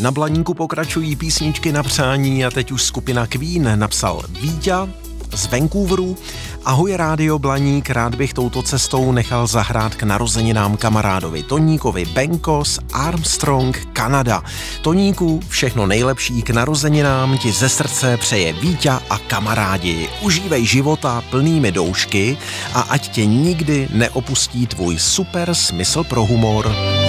Na Blaníku pokračují písničky na přání a teď už skupina Queen napsal Víťa z Vancouveru. Ahoj Rádio Blaník, rád bych touto cestou nechal zahrát k narozeninám kamarádovi Toníkovi Benkos, Armstrong, Kanada. Toníku, všechno nejlepší k narozeninám ti ze srdce přeje Víťa a kamarádi. Užívej života plnými doušky a ať tě nikdy neopustí tvůj super smysl pro humor.